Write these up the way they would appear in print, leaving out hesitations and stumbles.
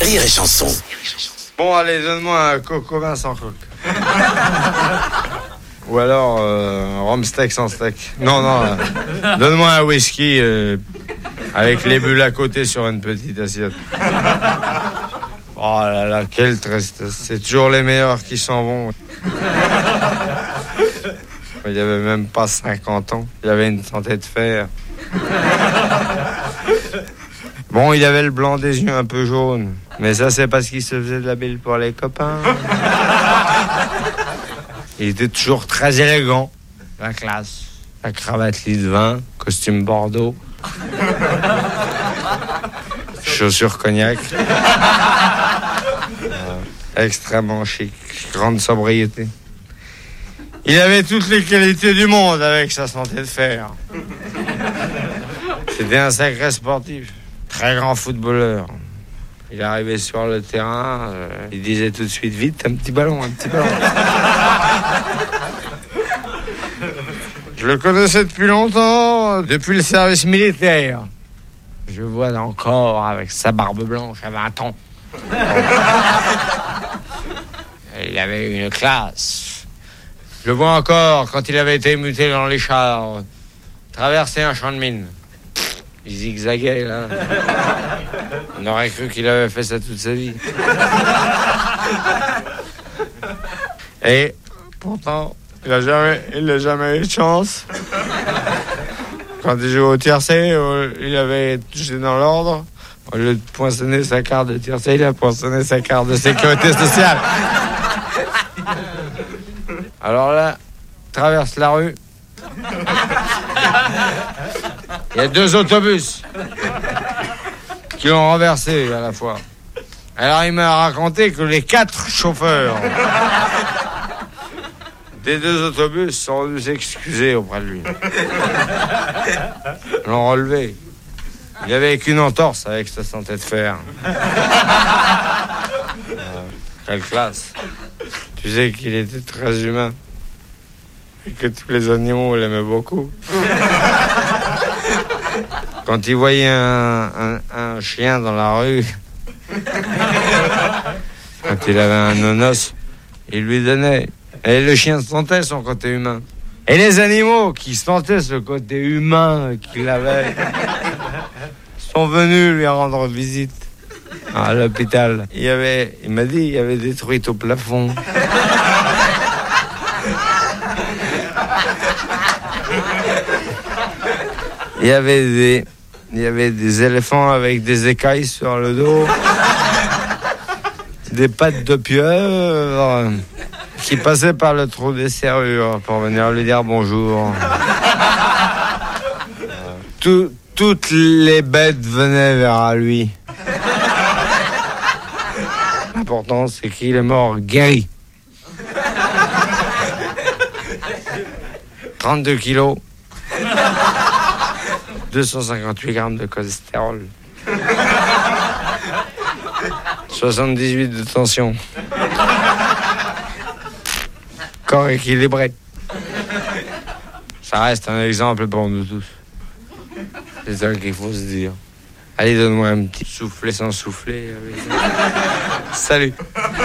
Rire et chanson. Bon, allez, donne-moi un coco vin sans coque. Ou alors rhum steak sans steak. Non, donne-moi un whisky avec les bulles à côté sur une petite assiette. Oh là là, quelle tristesse. C'est toujours les meilleurs qui s'en vont. Il avait même pas 50 ans. Il avait une santé de fer. Bon, il avait le blanc des yeux un peu jaune. Mais ça, c'est parce qu'il se faisait de la bile pour les copains. Il était toujours très élégant. La classe. La cravate lit de vin, costume bordeaux. Chaussures cognac. Extrêmement chic. Grande sobriété. Il avait toutes les qualités du monde avec sa santé de fer. C'était un sacré sportif. Très grand footballeur. Il arrivait sur le terrain, il disait tout de suite, vite, un petit ballon. Je le connaissais depuis longtemps, depuis le service militaire. Je le vois encore avec sa barbe blanche à 20 ans. Il avait une classe. Je le vois encore quand il avait été muté dans les chars, traverser un champ de mine. Il zigzaguait, là. On aurait cru qu'il avait fait ça toute sa vie. Et pourtant, il n'a jamais eu de chance. Quand il jouait au tiercé, il avait touché dans l'ordre. Au lieu de poinçonner sa carte de tiercé, il a poinçonné sa carte de sécurité sociale. Alors là, traverse la rue. Il y a 2 autobus qui l'ont renversé à la fois. Alors il m'a raconté que les 4 chauffeurs des 2 autobus sont venus s'excuser auprès de lui. Ils l'ont relevé. Il avait qu'une entorse avec sa santé de fer. Quelle classe. Tu sais qu'il était très humain. Et que tous les animaux l'aimaient beaucoup. Quand il voyait un chien dans la rue, quand il avait un nonos, il lui donnait. Et le chien sentait son côté humain. Et les animaux qui sentaient ce côté humain qu'il avait sont venus lui rendre visite à l'hôpital. Il m'a dit, il y avait des truites au plafond. Il y avait des éléphants avec des écailles sur le dos, des pattes de pieuvre qui passaient par le trou des serrures pour venir lui dire bonjour. Toutes les bêtes venaient vers lui. L'important, c'est qu'il est mort guéri. 32 kilos. 258 grammes de cholestérol. 78 de tension. Corps équilibré. Ça reste un exemple pour nous tous. C'est ça qu'il faut se dire. Allez, donne-moi un petit soufflet sans souffler. Salut.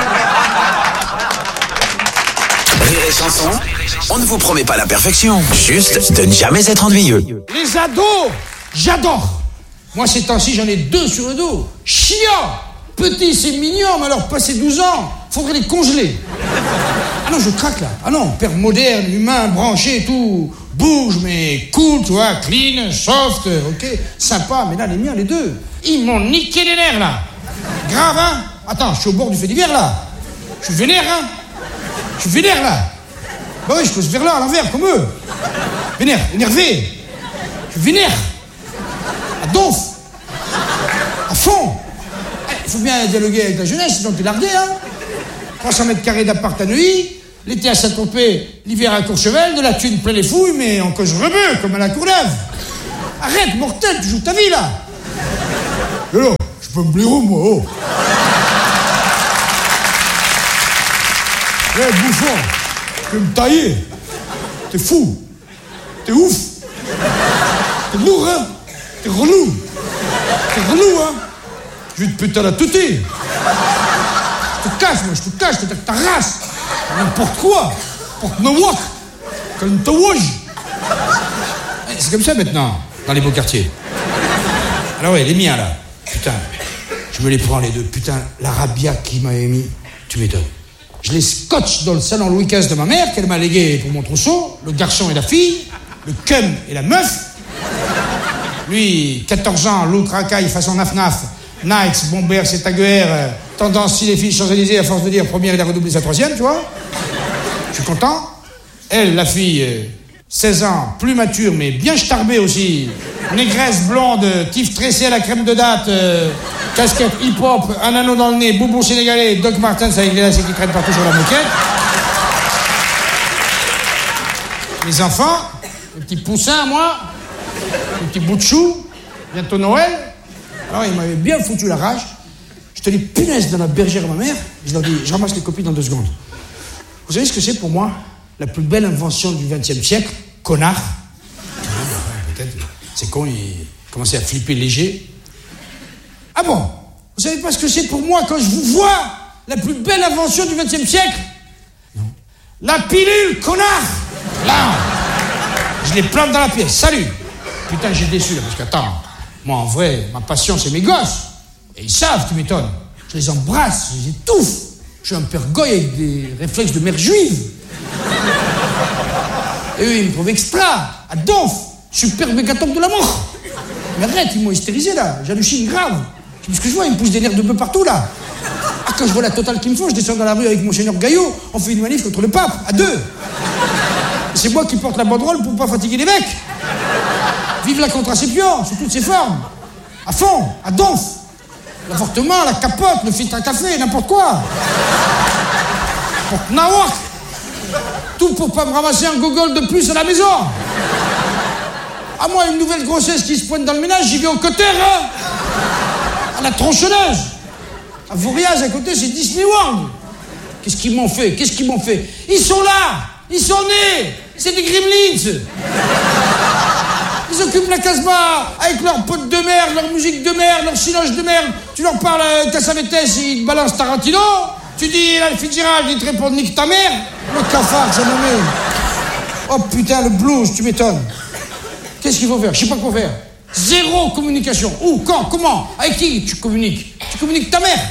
Rire et chanson, on ne vous promet pas la perfection, juste de ne jamais être ennuyeux. Les ados, j'adore. Moi, ces temps-ci, j'en ai 2 sur le dos. Chiant. Petit, c'est mignon, mais alors, passé 12 ans, faudrait les congeler. Ah non, je craque, là. Ah non, père moderne, humain, branché et tout. Bouge, mais cool, tu vois, clean, soft, ok, sympa. Mais là, les miens, les 2, ils m'ont niqué les nerfs, là. Grave, hein. Attends, je suis au bord du fait divers, là. Je suis vénère, hein. Je suis vénère, là. Bah oui, je pose vers là, à l'envers, comme eux. Vénère, énervé. Je suis vénère. À donf. À fond. Il faut bien dialoguer avec la jeunesse, sinon t'es largué, hein. 300 mètres carrés d'appart à Neuilly, l'été à Saint-Tropez, l'hiver à Courchevel, de la thune plein les fouilles, mais en cause rebeu, comme à la Courneuve. Arrête, mortel, tu joues ta vie, là. Et là, je peux me blaireau, moi, oh. Eh, bouffon, tu veux me tailler. T'es fou. T'es ouf. T'es lourd, hein. T'es relou. T'es relou, hein. Je vais te péter à la teuté. casse, moi, je te casse, je te ta race. N'importe quoi. Porte-me-walk. Comme te wouge. C'est comme ça maintenant, dans les beaux quartiers. Alors ouais, les miens là. Putain, je me les prends les deux. Putain, la rabia qu'il m'avait mis, tu m'étonnes. Je les scotche dans le salon Louis XV de ma mère, qu'elle m'a légué pour mon trousseau, le garçon et la fille, le cum et la meuf. Lui, 14 ans, look racaille façon naf-naf, Nikes, Bomber, c'est Taguer, tendance si les filles Champs-Élysées, à force de dire première, il a redoublé sa troisième, tu vois. Je suis content. Elle, la fille, 16 ans, plus mature, mais bien starbée aussi. Négresse, blonde, tif tressé à la crème de date, casquette hip-hop, un anneau dans le nez, boubou sénégalais, Doc Martens avec les lacets qui traînent partout sur la moquette. Les enfants, le petit poussin, moi, le petit bout de chou, bientôt Noël. Alors, il m'avait bien foutu la rage. Je te les punaise dans la bergère à ma mère. Je leur dis, je ramasse les copies dans 2 secondes. Vous savez ce que c'est pour moi? La plus belle invention du XXe siècle, connard. Peut-être, c'est con, il commençait à flipper léger. Ah bon? Vous savez pas ce que c'est pour moi quand je vous vois? La plus belle invention du XXe siècle? Non. La pilule, connard! Là, je les plante dans la pièce. Salut! Putain, j'ai déçu là, parce qu'attends, moi en vrai, ma passion c'est mes gosses. Et ils savent, tu m'étonnes. Je les embrasse, je les étouffe. Je suis un père goy avec des réflexes de mère juive. Et eux, ils me trouvent extra, à donf, super mégatome de la mort. Mais arrête, ils m'ont hystérisé là, j'hallucine grave. Parce que je vois, ils me poussent des nerfs de bœuf partout là. Ah, quand je vois la totale qu'il me faut, je descends dans la rue avec mon seigneur Gaillot, on fait une manif contre le pape, à 2. Et c'est moi qui porte la banderole pour pas fatiguer les mecs. Vive la contraception, sous toutes ses formes. À fond, à donf. L'avortement, la capote, le filtre à café, n'importe quoi. Pour nawak. Tout pour pas me ramasser un gogol de plus à la maison. À moi, une nouvelle grossesse qui se pointe dans le ménage, j'y vais au côté, hein. À la tronçonneuse. À Voriaz, à côté, c'est Disney World. Qu'est-ce qu'ils m'ont fait? Qu'est-ce qu'ils m'ont fait? Ils sont là. Ils sont nés. C'est des gremlins. Ils occupent la Casbah avec leurs potes de merde, leur musique de merde, leur cinoche de merde. Tu leur parles à Cassavetes, ils te balancent Tarantino. Tu dis là, le Fitzgerald, ils te répondent nique ta mère. Le cafard, ça me met. Oh putain, le blues, tu m'étonnes. Qu'est-ce qu'il faut faire? Je sais pas quoi faire. Zéro communication. Où? Quand? Comment? Avec qui tu communiques? Tu communiques ta mère.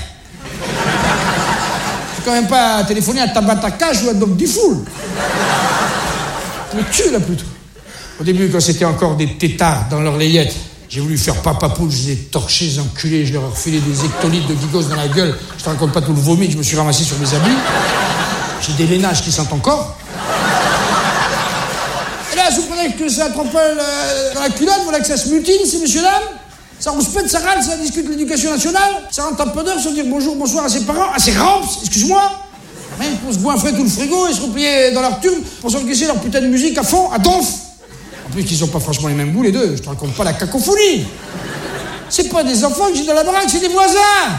Tu quand même pas téléphoner à Tabata Cash ou à Doc Diffoul. Tu me tues là plutôt. Au début, quand c'était encore des tétards dans leur layette, j'ai voulu faire papa poule, je les ai torchés, les enculés, je leur ai refilé des hectolitres de gigos dans la gueule. Je te raconte pas tout le vomi que je me suis ramassé sur mes habits. J'ai des lainages qui sentent encore. Et là, vous prenez que ça trempe dans la culotte, voilà que ça se mutine, ces messieurs dames. Ça rouspète, ça râle, ça discute l'éducation nationale. Ça rentre un peu d'heure sans dire bonjour, bonsoir à ses parents, à ses ramps, excuse-moi. Même pour se goinfrer tout le frigo et se replier dans leur turbe pour s'encaisser leur putain de musique à fond, à donf. En plus qu'ils ont pas franchement les mêmes goûts les deux, je te raconte pas la cacophonie. C'est pas des enfants que j'ai dans la baraque, c'est des voisins.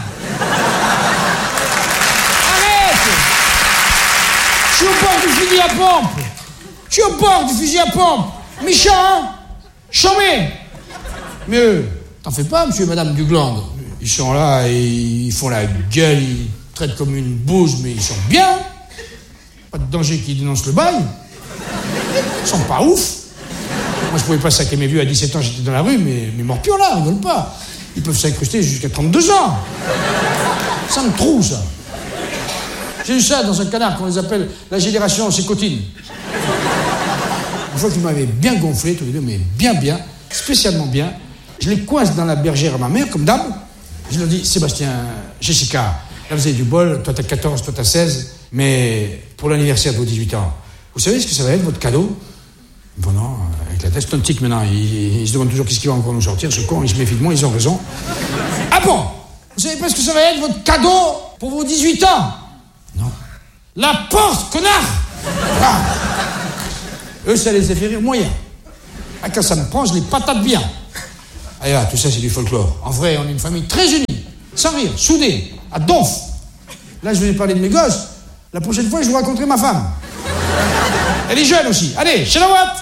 Arrête. Je suis au bord du fusil à pompe. Je suis au bord du fusil à pompe. Méchant, hein? Chambé. Mais eux, t'en fais pas, monsieur et madame Dugland. Ils sont là et ils font la gueule, ils traitent comme une bouse, mais ils sont bien. Pas de danger qu'ils dénoncent le bail. Ils sont pas ouf. Moi, je pouvais pas saquer mes vieux à 17 ans, j'étais dans la rue, mais mes morpions là, ils rigolent pas. Ils peuvent s'incruster jusqu'à 32 ans. Ça me trouve, ça. J'ai eu ça dans un canard qu'on les appelle la génération sécotine. Une fois qu'ils m'avaient bien gonflé, tous les deux, mais bien, spécialement bien, je les coince dans la bergère à ma mère, comme d'hab. Je leur dis, Sébastien, Jessica, là vous avez du bol, toi t'as 14, toi t'as 16, mais pour l'anniversaire de vos 18 ans, vous savez ce que ça va être, votre cadeau? Bon, non, avec la tête, c'est un tic maintenant. Ils se demandent toujours qu'est-ce qu'il va encore nous sortir, ce con, ils se méfient de moi, ils ont raison. Ah bon? Vous savez pas ce que ça va être, votre cadeau pour vos 18 ans? Non. La porte, connard! Ah. Eux, ça les a fait rire moyen. Ah, quand ça me prend, je les patate bien. Allez là, tout ça, c'est du folklore. En vrai, on est une famille très unie, sans rire, soudée, à donf. Là, je vais parler de mes gosses. La prochaine fois, je vous raconterai ma femme. Elle est jeune aussi. Allez, chez la Watt.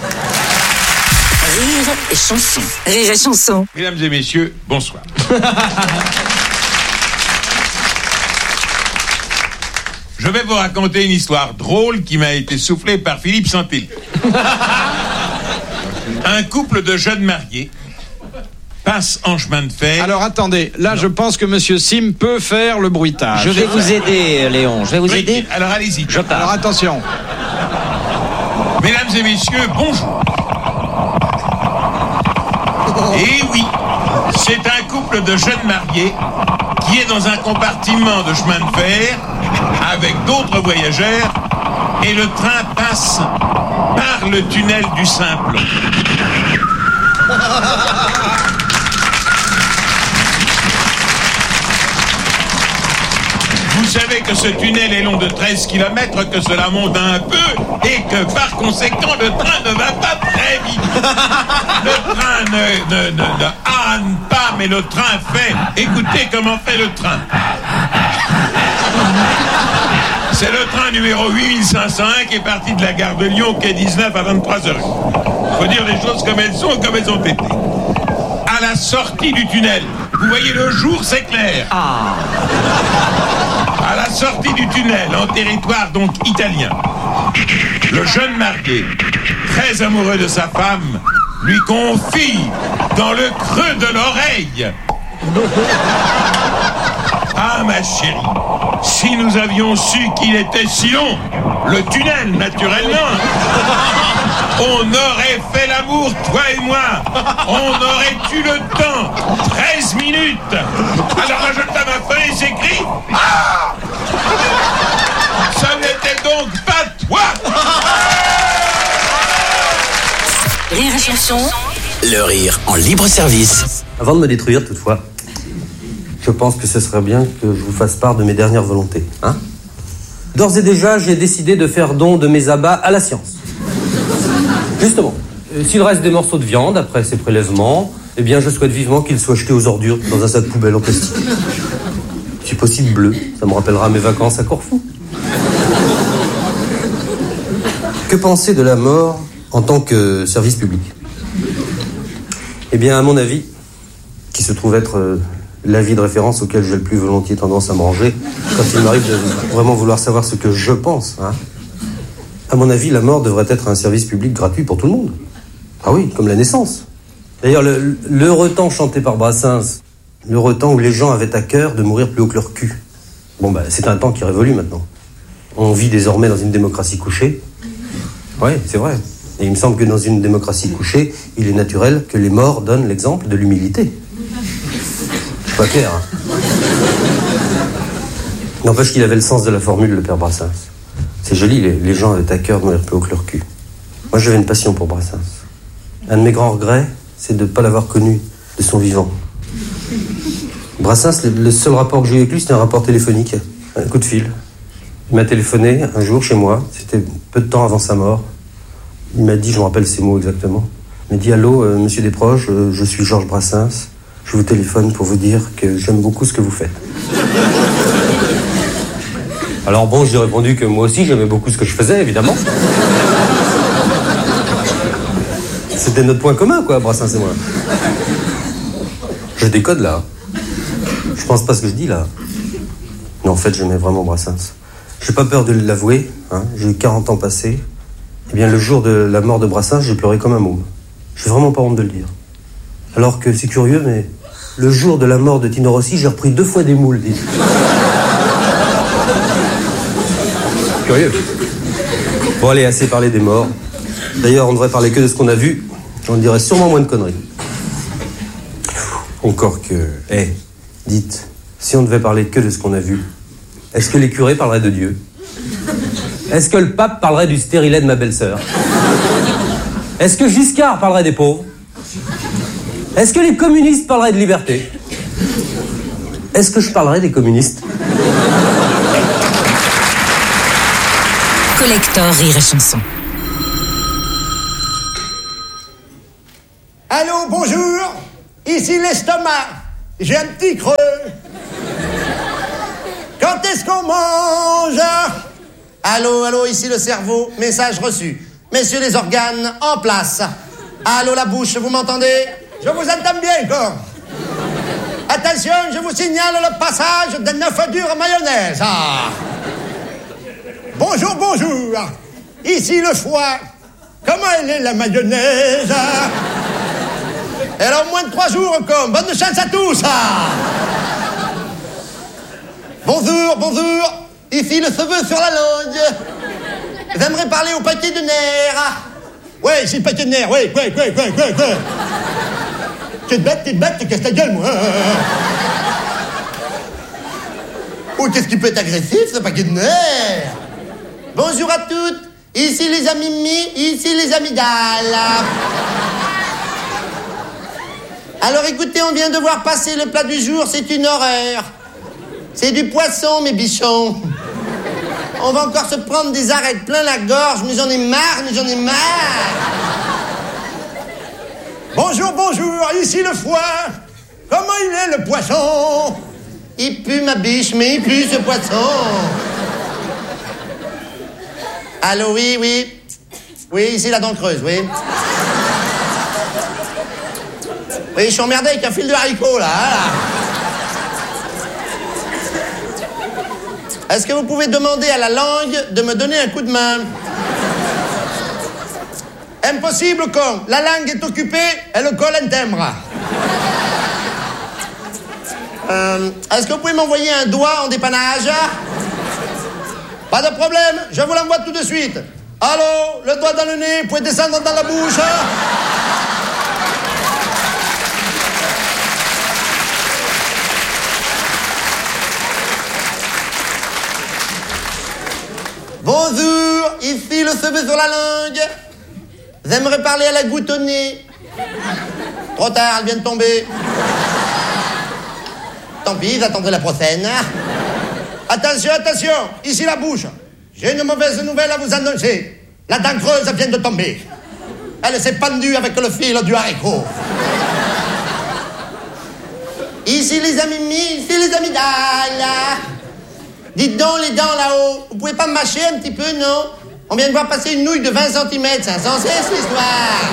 Rire et chanson. Rire et chanson. Mesdames et messieurs, bonsoir. je vais vous raconter une histoire drôle qui m'a été soufflée par Philippe Santil. Un couple de jeunes mariés passe en chemin de fer. Alors attendez, là je pense que Monsieur Sim peut faire le bruitage. Je vais vous aider, Léon, je vais vous aider. Alors allez-y. Je pars. Alors attention. Mesdames et messieurs, bonjour. Et oui, c'est un couple de jeunes mariés qui est dans un compartiment de chemin de fer avec d'autres voyageurs et le train passe par le tunnel du Simplon. Vous savez que ce tunnel est long de 13 km, que cela monte un peu et que par conséquent le train ne va pas très vite. Le train ne hâne pas, mais le train fait. Écoutez comment fait le train. C'est le train numéro 8501 qui est parti de la gare de Lyon, quai 19 à 23h. Faut dire les choses comme elles sont et comme elles ont été. À la sortie du tunnel, vous voyez le jour, c'est clair. À la sortie du tunnel, en territoire donc italien, le jeune marié, très amoureux de sa femme, lui confie dans le creux de l'oreille: ah ma chérie, si nous avions su qu'il était si long, le tunnel naturellement, on aurait fait l'amour, toi et moi, on aurait eu le temps, 13 minutes. Alors la jeune femme a fait et s'écrie: ah, ça n'était donc pas toi. Rire et chanson. Le rire en libre service. Avant de me détruire, toutefois, je pense que ce serait bien que je vous fasse part de mes dernières volontés. Hein ? D'ores et déjà, j'ai décidé de faire don de mes abats à la science. Justement, s'il reste des morceaux de viande après ces prélèvements, eh bien, je souhaite vivement qu'ils soient jetés aux ordures dans un sac poubelle en plastique. Si possible bleu, ça me rappellera mes vacances à Corfou. Que penser de la mort en tant que service public ? Eh bien, à mon avis, qui se trouve être l'avis de référence auquel j'ai le plus volontiers tendance à me ranger, quand il m'arrive de vraiment vouloir savoir ce que je pense, hein. À mon avis, la mort devrait être un service public gratuit pour tout le monde. Ah oui, comme la naissance. D'ailleurs, l'heureux temps chanté par Brassens, l'heureux temps où les gens avaient à cœur de mourir plus haut que leur cul. Bon, c'est un temps qui révolue maintenant. On vit désormais dans une démocratie couchée. Oui, c'est vrai. Et il me semble que dans une démocratie couchée, il est naturel que les morts donnent l'exemple de l'humilité. C'est pas clair, hein. N'empêche qu'il avait le sens de la formule, le père Brassens. C'est joli, les gens avaient à cœur de mourir plus haut que leur cul. Moi, j'avais une passion pour Brassens. Un de mes grands regrets, c'est de ne pas l'avoir connu de son vivant. Brassens, le seul rapport que j'ai eu avec lui, c'était un rapport téléphonique, un coup de fil. Il m'a téléphoné un jour chez moi, c'était peu de temps avant sa mort. Il m'a dit, je me rappelle ces mots exactement, il m'a dit: allô, monsieur Desproges, je suis Georges Brassens, je vous téléphone pour vous dire que j'aime beaucoup ce que vous faites. Alors bon, j'ai répondu que moi aussi j'aimais beaucoup ce que je faisais, évidemment. C'était notre point commun, quoi, Brassens et moi. Je décode, là. Je pense pas ce que je dis, là. Mais en fait, j'aimais vraiment Brassens. J'ai pas peur de l'avouer, hein. J'ai eu 40 ans passés. Eh bien, le jour de la mort de Brassens, j'ai pleuré comme un môme. J'ai vraiment pas honte de le dire. Alors que c'est curieux, mais le jour de la mort de Tino Rossi, j'ai repris 2 fois des moules, dites. Curieux. Bon, allez, assez parler des morts. D'ailleurs, on devrait parler que de ce qu'on a vu. On dirait sûrement moins de conneries. Encore que... dites, si on devait parler que de ce qu'on a vu, est-ce que les curés parleraient de Dieu ? Est-ce que le pape parlerait du stérilet de ma belle-sœur ? Est-ce que Giscard parlerait des pauvres ? Est-ce que les communistes parleraient de liberté ? Est-ce que je parlerais des communistes ? Collector Rire et chanson. Allô, bonjour. Ici l'estomac. J'ai un petit creux. Quand est-ce qu'on mange ? Allô, ici le cerveau. Message reçu. Messieurs les organes, en place. Allô, la bouche, vous m'entendez ? Je vous entends bien, encore. Attention, je vous signale le passage de 9 durs mayonnaise. Bonjour, bonjour. Ici le foie. Comment elle est la mayonnaise? Elle a moins de 3 jours encore. Bonne chance à tous. Bonjour, bonjour. Ici le cheveu sur la langue. J'aimerais parler au paquet de nerfs. Ouais, c'est le paquet de nerfs. Ouais. T'es bête, tu casses ta gueule, moi. Oh, qu'est-ce qui peut être agressif, ce paquet de nerfs? Bonjour à toutes. Ici les amimi, ici les amygdales. Alors écoutez, on vient de voir passer le plat du jour, c'est une horreur. C'est du poisson, mes bichons. On va encore se prendre des arêtes plein la gorge, mais j'en ai marre. Bonjour, ici le foie. Comment il est le poisson? Il pue ma biche, mais il pue ce poisson. Allô, oui. Oui, ici la dent creuse, oui. Oui, je suis emmerdé avec un fil de haricot, là. Est-ce que vous pouvez demander à la langue de me donner un coup de main? Impossible, con. La langue est occupée et le col un timbre. Est-ce que vous pouvez m'envoyer un doigt en dépannage? Pas de problème, je vous l'envoie tout de suite. Allô, le doigt dans le nez, vous pouvez descendre dans la bouche. Bonjour, ici le cheveu sur la langue. J'aimerais parler à la goutte au nez. Trop tard, elle vient de tomber. Tant pis, j'attendrai la prochaine. Attention, ici la bouche. J'ai une mauvaise nouvelle à vous annoncer. La dent creuse vient de tomber. Elle s'est pendue avec le fil du haricot. Ici les amygdales, ici les amygdales. Dites donc les dents là-haut, vous pouvez pas me mâcher un petit peu, non? On vient de voir passer une nouille de 20 cm, c'est insensé cette histoire.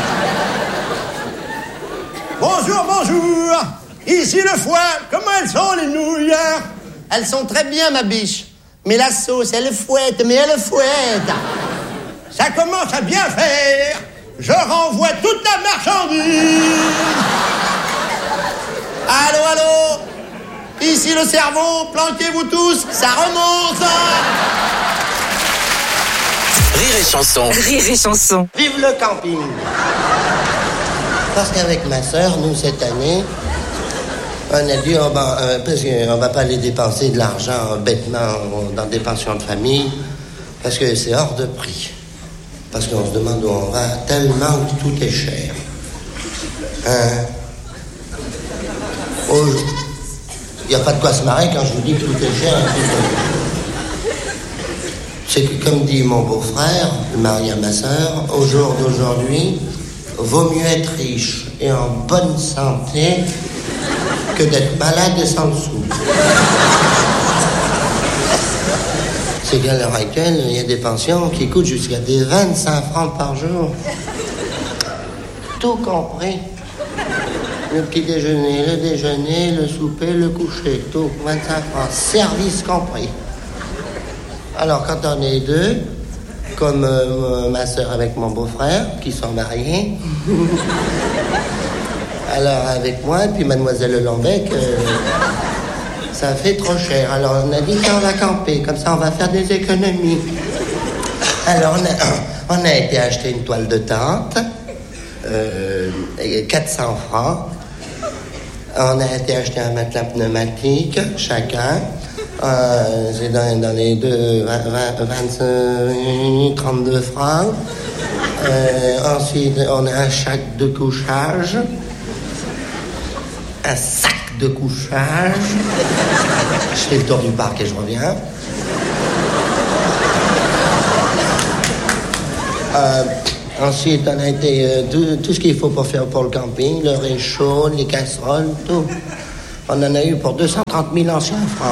Bonjour. Ici le foie, comment elles sont les nouilles? Elles sont très bien, ma biche. Mais la sauce, elle fouette. Ça commence à bien faire. Je renvoie toute la marchandise. Allô? Ici le cerveau, planquez-vous tous, ça remonte. Rire et chanson. Vive le camping. Parce qu'avec ma sœur, nous, cette année, on a dit, parce qu'on va pas aller dépenser de l'argent bêtement dans des pensions de famille, parce que c'est hors de prix. Parce qu'on se demande où on va, tellement que tout est cher. Il n'y a pas de quoi se marrer quand je vous dis que tout est cher. C'est que, comme dit mon beau-frère, marié à ma sœur, au jour d'aujourd'hui, vaut mieux être riche et en bonne santé que d'être malade et sans le sou. C'est qu'à l'heure actuelle, il y a des pensions qui coûtent jusqu'à des 25 francs par jour. Tout compris. Le petit déjeuner, le déjeuner, le souper, le coucher, tout, 25 francs, service compris. Alors quand on est deux, comme ma sœur avec mon beau-frère, qui sont mariés, alors avec moi, puis mademoiselle Lambec, ça fait trop cher. Alors on a dit qu'on va camper, comme ça on va faire des économies. Alors on a été acheter une toile de tente, 400 francs. On a été acheter un matelas pneumatique, chacun. C'est dans les deux, 32 francs. Ensuite, on a un sac de couchage. Un sac de couchage. Je fais le tour du parc et je reviens. Ensuite, on a été tout ce qu'il faut pour faire pour le camping, le réchaud, les casseroles, tout. On en a eu pour 230 000 anciens francs.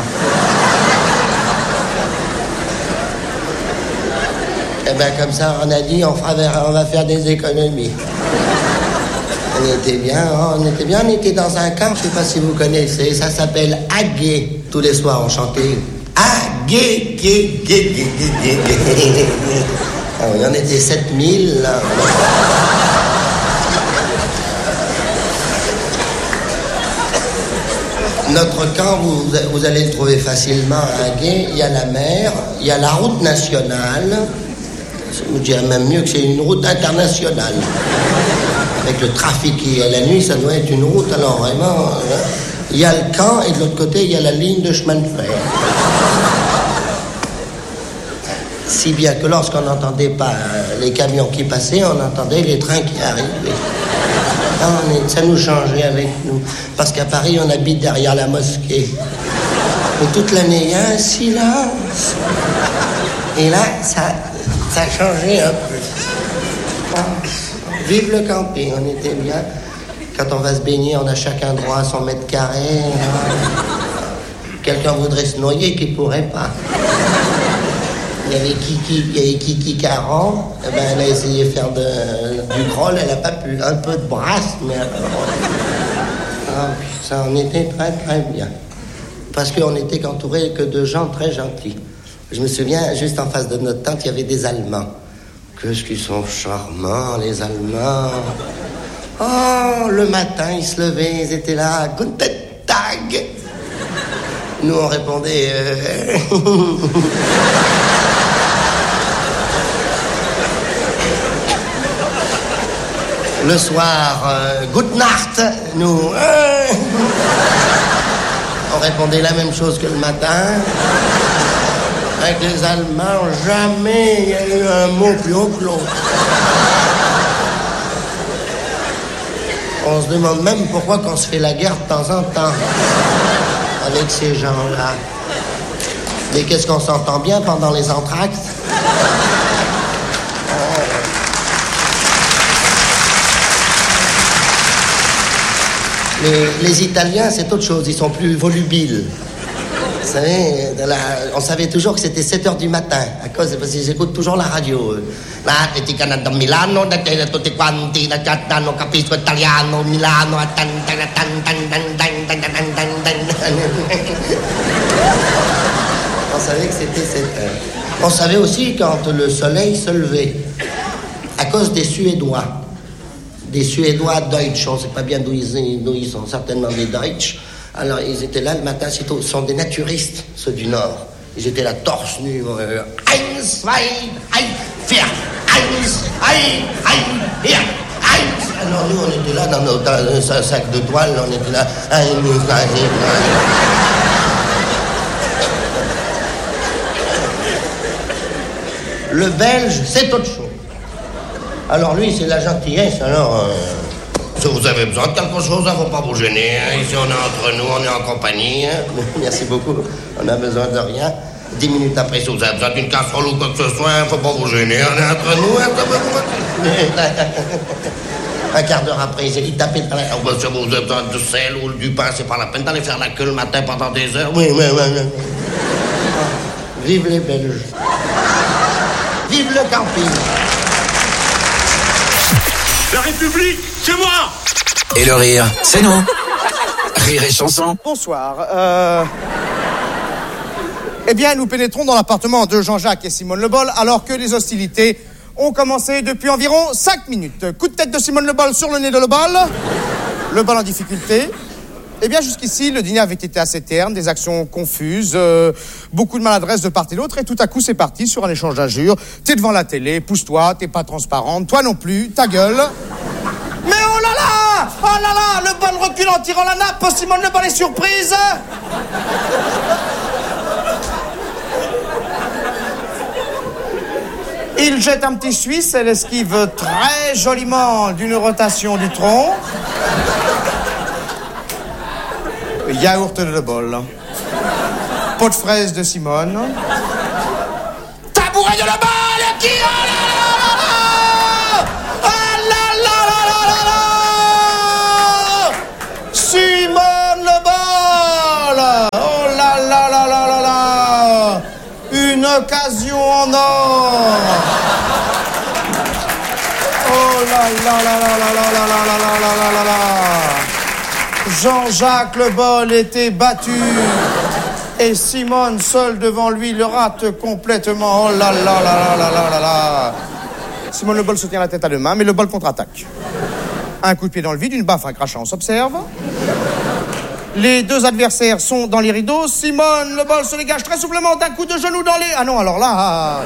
Et bien comme ça, on a dit, on va faire des économies. On était bien, on était dans un camp, je ne sais pas si vous connaissez, ça s'appelle Aguet. Tous les soirs, on chantait Aguet. Gay. Alors, il y en était 7000, là. Notre camp, vous allez le trouver facilement à Gay. Il y a la mer, il y a la route nationale. Je dirais même mieux que c'est une route internationale. Avec le trafic qui est la nuit, ça doit être une route, alors vraiment... Il y a le camp et de l'autre côté, il y a la ligne de chemin de fer. Si bien que lorsqu'on n'entendait pas les camions qui passaient, on entendait les trains qui arrivaient. Ça nous changeait avec nous. Parce qu'à Paris, on habite derrière la mosquée. Et toute l'année, il y a un silence. Et là, ça changeait un peu. Vive le camping, on était bien. Quand on va se baigner, on a chacun droit à 100 mètres carrés. Quelqu'un voudrait se noyer, qui pourrait pas. Il y avait Kiki 40. Eh ben, elle a essayé de faire du crawl, elle n'a pas pu. Un peu de brasse, mais... ça en était très, très bien. Parce qu'on n'était qu'entouré que de gens très gentils. Je me souviens, juste en face de notre tente, il y avait des Allemands. Qu'est-ce qu'ils sont charmants, les Allemands. Oh, le matin, ils se levaient, ils étaient là, Guten Tag. Nous, on répondait... Le soir, Gute Nacht, nous... On répondait la même chose que le matin. Avec les Allemands, jamais il y a eu un mot plus haut que l'autre. On se demande même pourquoi qu'on se fait la guerre de temps en temps avec ces gens-là. Mais qu'est-ce qu'on s'entend bien pendant les entr'actes? Les Italiens, c'est autre chose, ils sont plus volubiles. Vous savez, on savait toujours que c'était 7h du matin, parce qu'ils écoutent toujours la radio. La Teticana de Milano, tutti quanti, non capisco italiano, Milano, on savait que c'était 7h. On savait aussi quand le soleil se levait, à cause des Suédois. Des Suédois Deutsch, on ne sait pas bien d'où ils sont, certainement des Deutsch. Alors, ils étaient là le matin, ce sont des naturistes, ceux du Nord. Ils étaient là, torse nu. 1, 2, 3, 4, 1, 2, 3, 4. Alors, nous, on était là dans un sac de toile, on était là. 1, 2, 3, 4. Le Belge, c'est autre chose. Alors, lui, c'est la gentillesse, alors... Si vous avez besoin de quelque chose, il ne faut pas vous gêner. Hein. Ici, on est entre nous, on est en compagnie. Hein. Merci beaucoup. On n'a besoin de rien. 10 minutes après, si vous avez besoin d'une casserole ou quoi que ce soit, il ne faut pas vous gêner. On est entre nous. Hein. Un quart d'heure après, il tapait dans la... Si vous avez besoin de sel ou du pain, c'est pas la peine d'aller faire la queue le matin pendant des heures. Oui. Vive les Belges. Vive le camping. La République, c'est moi! Et le rire, c'est nous. Rire et chanson. Bonsoir. Eh bien, nous pénétrons dans l'appartement de Jean-Jacques et Simone Le Bol alors que les hostilités ont commencé depuis environ 5 minutes. Coup de tête de Simone Le Bol sur le nez de Le Bol. Le Bol en difficulté. Eh bien, jusqu'ici, le dîner avait été assez terne, des actions confuses, beaucoup de maladresse de part et d'autre, et tout à coup, c'est parti sur un échange d'injures. T'es devant la télé, pousse-toi, t'es pas transparente, toi non plus, ta gueule. Mais oh là là! Oh là là! Le Bol recule en tirant la nappe, Simone Le Bol est surprise! Il jette un petit Suisse, elle esquive très joliment d'une rotation du tronc. Yaourt de Le Bol. Pot de fraises de Simone. Tabouret de Le Bol qui... Oh là là! Simone Le Bol! Oh là là là là là là! Une occasion en or! Oh là là là là là là là là là là là là là! Jean-Jacques Le Bol était battu Et Simone, seule devant lui, le rate complètement. Oh là là là là là là là là. Simone Le Bol se tient la tête à deux mains, mais Le Bol contre-attaque. Un coup de pied dans le vide, une baffe, un crachat, on s'observe. Les deux adversaires sont dans les rideaux. Simone Le Bol se dégage très souplement d'un coup de genou dans les... Ah non, alors là...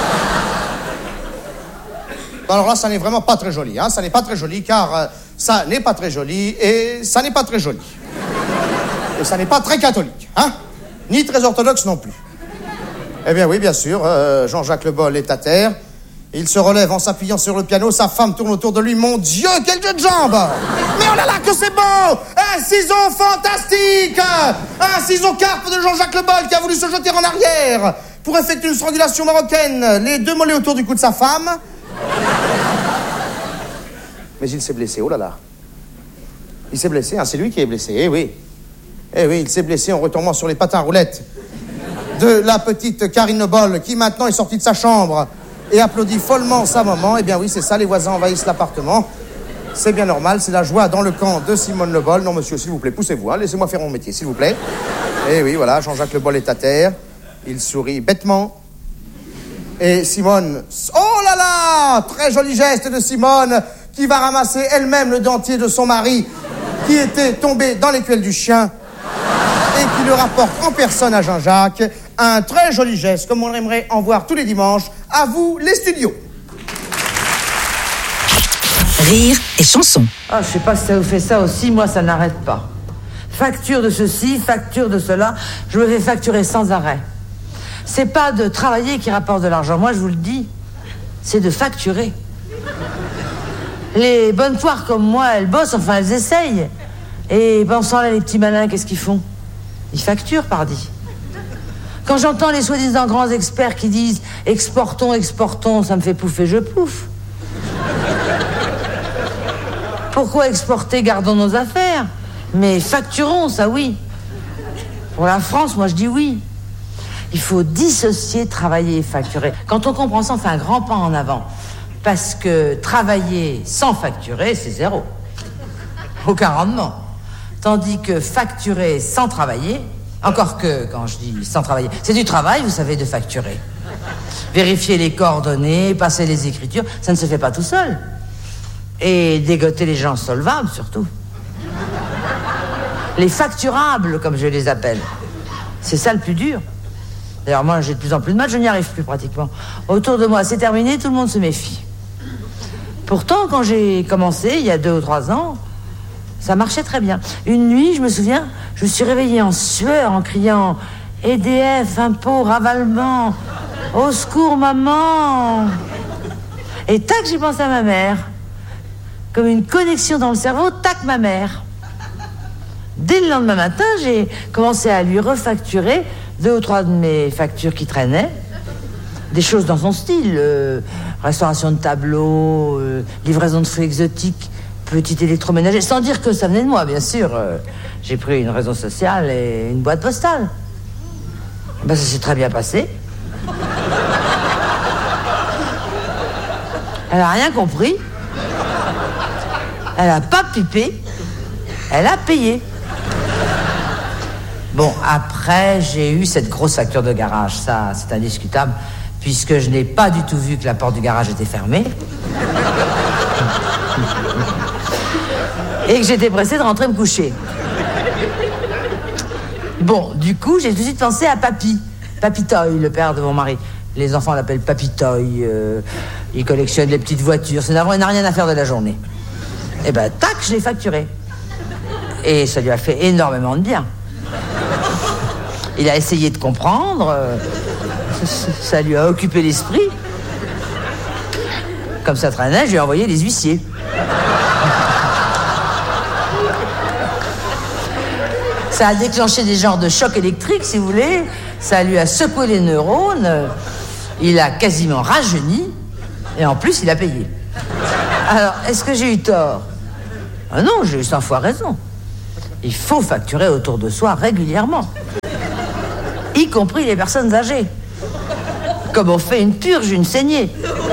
Alors là, ça n'est vraiment pas très joli, hein. Ça n'est pas très joli, car ça n'est pas très joli, et ça n'est pas très joli. Et ça n'est pas très catholique, hein. Ni très orthodoxe non plus. Eh bien oui, bien sûr, Jean-Jacques Le Bol est à terre. Il se relève en s'appuyant sur le piano. Sa femme tourne autour de lui. Mon Dieu, quel jeu de jambes! Mais oh là là, que c'est beau! Un ciseau fantastique! Un ciseau carpe de Jean-Jacques Le Bol qui a voulu se jeter en arrière pour effectuer une strangulation marocaine. Les deux mollets autour du cou de sa femme. Mais il s'est blessé, oh là là. Il s'est blessé, hein, c'est lui qui est blessé, eh oui. Eh oui, il s'est blessé en retombant sur les patins roulettes de la petite Karine Le Bol, qui maintenant est sortie de sa chambre et applaudit follement sa maman. Eh bien oui, c'est ça, les voisins envahissent l'appartement. C'est bien normal, c'est la joie dans le camp de Simone Le Bol. Non, monsieur, s'il vous plaît, poussez-vous, hein, laissez-moi faire mon métier, s'il vous plaît. Eh oui, voilà, Jean-Jacques Le Bol est à terre. Il sourit bêtement. Et Simone... Oh là là! Très joli geste de Simone, qui va ramasser elle-même le dentier de son mari, qui était tombé dans l'écuelle du chien, et qui le rapporte en personne à Jean-Jacques. Un très joli geste, comme on aimerait en voir tous les dimanches. À vous, les studios. Rire et chanson. Ah, je sais pas si ça vous fait ça aussi, moi ça n'arrête pas. Facture de ceci, facture de cela, je me fais facturer sans arrêt. C'est pas de travailler qui rapporte de l'argent, moi je vous le dis, c'est de facturer. Les bonnes poires comme moi, elles bossent, enfin elles essayent. Et pensant là, les petits malins, qu'est-ce qu'ils font? Ils facturent, pardi. Quand j'entends les soi-disant grands experts qui disent « exportons, exportons », ça me fait pouffer, je pouffe. Pourquoi exporter? Gardons nos affaires. Mais facturons, ça oui. Pour la France, moi je dis oui. Il faut dissocier travailler et facturer. Quand on comprend ça, on fait un grand pas en avant. Parce que travailler sans facturer, c'est zéro. Aucun rendement. Tandis que facturer sans travailler, encore que, quand je dis sans travailler, c'est du travail, vous savez, de facturer. Vérifier les coordonnées, passer les écritures, ça ne se fait pas tout seul. Et dégoter les gens solvables, surtout. Les facturables, comme je les appelle. C'est ça le plus dur. D'ailleurs, moi, j'ai de plus en plus de mal, je n'y arrive plus pratiquement. Autour de moi, c'est terminé, tout le monde se méfie. Pourtant, quand j'ai commencé, il y a 2 ou 3 ans, ça marchait très bien. Une nuit, je me souviens, je me suis réveillée en sueur, en criant « EDF, impôts, ravalement, au secours, maman !» Et tac, j'ai pensé à ma mère. Comme une connexion dans le cerveau, tac, ma mère. Dès le lendemain matin, j'ai commencé à lui refacturer 2 ou 3 de mes factures qui traînaient. Des choses dans son style, restauration de tableaux, livraison de fruits exotiques, petit électroménager, sans dire que ça venait de moi, bien sûr. J'ai pris une raison sociale et une boîte postale. Ben, ça s'est très bien passé. Elle a rien compris. Elle a pas pipé. Elle a payé. Bon, après, j'ai eu cette grosse facture de garage. Ça, c'est indiscutable, puisque je n'ai pas du tout vu que la porte du garage était fermée. Et que j'étais pressée de rentrer me coucher. Bon, du coup, j'ai tout de suite pensé à Papy. Papy Toy, le père de mon mari. Les enfants l'appellent Papy Toy. Il collectionne les petites voitures. Il n'a rien à faire de la journée. Et ben, tac, je l'ai facturé. Et ça lui a fait énormément de bien. Il a essayé de comprendre. Ça lui a occupé l'esprit. Comme ça traînait, je lui ai envoyé les huissiers. Ça a déclenché des genres de chocs électriques, si vous voulez. Ça lui a secoué les neurones. Il a quasiment rajeuni. Et en plus, il a payé. Alors, est-ce que j'ai eu tort? Ah non, j'ai eu 100 fois raison. Il faut facturer autour de soi régulièrement. Y compris les personnes âgées. Comme on fait une purge, une saignée.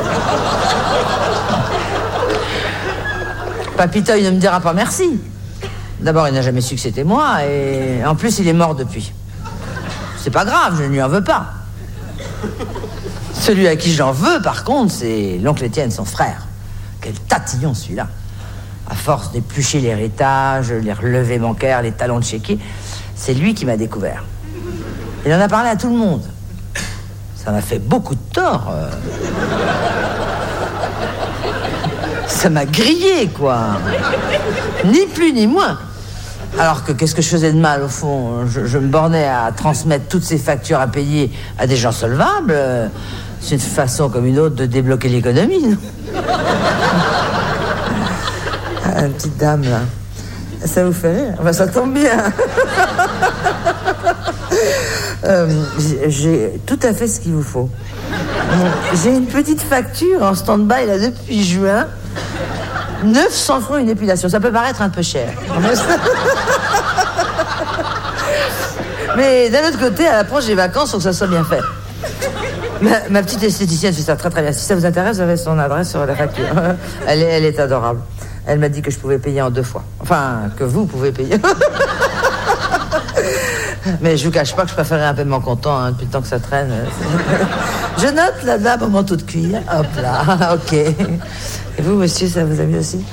Papy Toy ne me dira pas merci. D'abord, il n'a jamais su que c'était moi, et en plus, il est mort depuis. C'est pas grave, je ne lui en veux pas. Celui à qui j'en veux, par contre, c'est l'oncle Étienne, son frère. Quel tatillon, celui-là. À force d'éplucher l'héritage, les relevés bancaires, les talons de chéquier, c'est lui qui m'a découvert. Il en a parlé à tout le monde. Ça m'a fait beaucoup de tort. Ça m'a grillé, quoi. Ni plus ni moins. Alors que qu'est-ce que je faisais de mal, au fond? Je me bornais à transmettre toutes ces factures à payer à des gens solvables. C'est une façon comme une autre de débloquer l'économie, non? Ah, la petite dame, là. Ça vous fait rire? Enfin, ça tombe bien. J'ai tout à fait ce qu'il vous faut. J'ai une petite facture en stand-by, là, depuis juin. 900 francs une épilation. Ça peut paraître un peu cher. Mais d'un autre côté, à l'approche des vacances, faut que ça soit bien fait. Ma petite esthéticienne fait ça très très bien. Si ça vous intéresse, vous avez son adresse sur la facture. Elle est adorable. Elle m'a dit que je pouvais payer en 2 fois. Enfin, que vous pouvez payer. Mais je vous cache pas que je préférais un paiement comptant, hein, depuis le temps que ça traîne. Je note la dame au manteau de cuir. Hop là, ok. Et vous, monsieur, ça vous amuse aussi?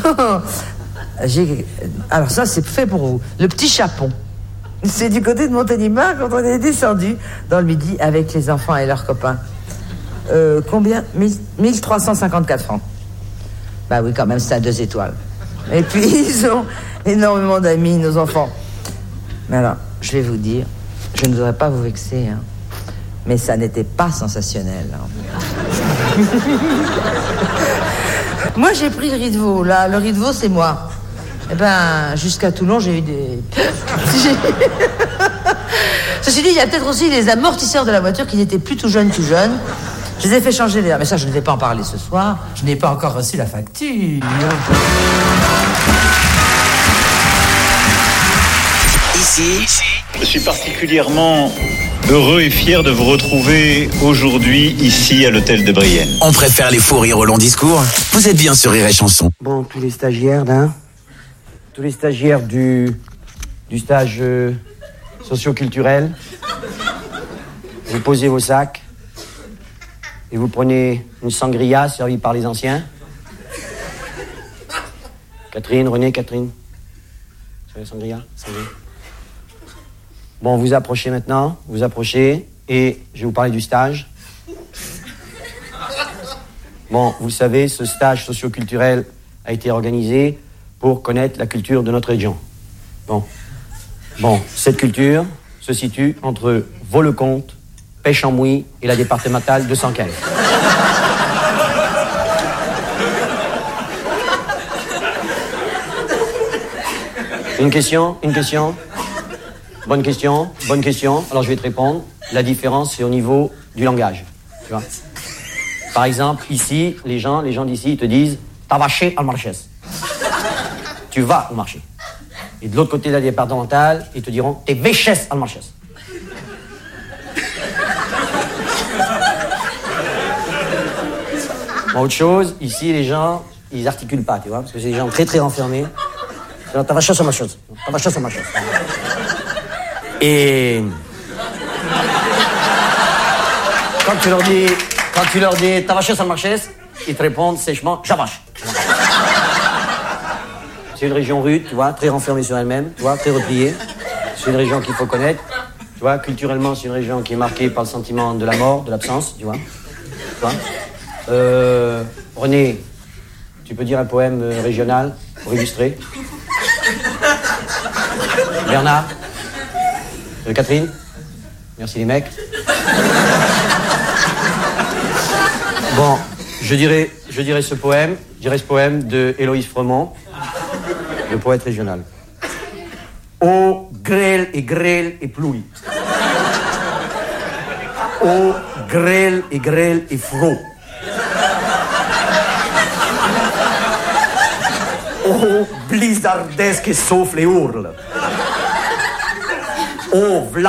Alors ça, c'est fait pour vous. Le petit chapon. C'est du côté de Montélimar quand on est descendu dans le Midi avec les enfants et leurs copains. Combien? 1354 francs. Bah oui, quand même, c'est à 2 étoiles. Et puis, ils ont énormément d'amis, nos enfants. Mais alors, je vais vous dire, je ne voudrais pas vous vexer, hein, mais ça n'était pas sensationnel. Hein. Moi, j'ai pris le riz de veau. Là, le riz de veau, c'est moi. Eh ben, jusqu'à Toulon, j'ai eu des... Ceci dit, il y a peut-être aussi les amortisseurs de la voiture qui n'étaient plus tout jeunes. Je les ai fait changer d'ailleurs. Mais ça, je ne vais pas en parler ce soir. Je n'ai pas encore reçu la facture. Ici, je suis particulièrement heureux et fier de vous retrouver aujourd'hui ici à l'hôtel de Brienne. On préfère les fous rires au long discours. Vous êtes bien sur Rire et Chanson. Bon, tous les stagiaires, là, tous les stagiaires du stage socio-culturel, vous posez vos sacs et vous prenez une sangria servie par les anciens. Catherine, Catherine. Sur la sangria. Bon, vous approchez maintenant, et je vais vous parler du stage. Bon, vous savez, ce stage socio-culturel a été organisé pour connaître la culture de notre région. Bon, cette culture se situe entre Vaux-le-Comte, Pêche-en-Mouille et la départementale 215. Une question. Bonne question. Alors je vais te répondre. La différence, c'est au niveau du langage. Tu vois. Par exemple, ici, les gens d'ici, ils te disent « T'as vaché al marché ». Tu vas au marché. Et de l'autre côté de la départementale, ils te diront « T'es véchesse al marché ». Autre chose, ici, les gens, ils articulent pas, tu vois, parce que c'est des gens très très renfermés. « T'as vaché al marché ». Et quand tu leur dis t'as vaché sur le marché, ils te répondent sèchement j'avache. C'est une région rude, tu vois, très renfermée sur elle-même, tu vois, très repliée. C'est une région qu'il faut connaître. Tu vois, culturellement, c'est une région qui est marquée par le sentiment de la mort, de l'absence, tu vois. René, tu peux dire un poème régional pour illustrer? Bernard? Catherine? Merci les mecs. Bon, je dirais ce poème de Héloïse Fremont, le poète régional. Ô grêle et pluie. Ô grêle et froid. Ô blizzardesque souffle et hurle. Ô